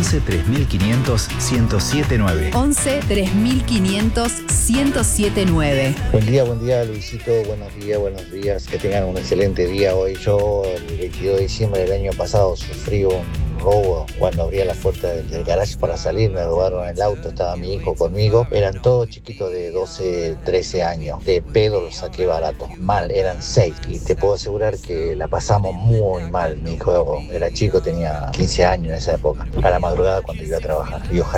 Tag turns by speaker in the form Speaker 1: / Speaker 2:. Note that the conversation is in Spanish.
Speaker 1: 11 3500 1079.
Speaker 2: 11 3500 1079.
Speaker 3: Buen día Luisito, buenos días, que tengan un excelente día hoy. Yo el 22 de diciembre del año pasado sufrí un robo cuando abría la puerta del garage para salir, me robaron el auto, estaba mi hijo conmigo, eran todos chiquitos de 12, 13 años, de pedo los saqué barato, mal, eran 6 y te puedo asegurar que la pasamos muy mal. Mi hijo era chico, tenía 15 años en esa época, a la madrugada cuando iba a trabajar, y ojalá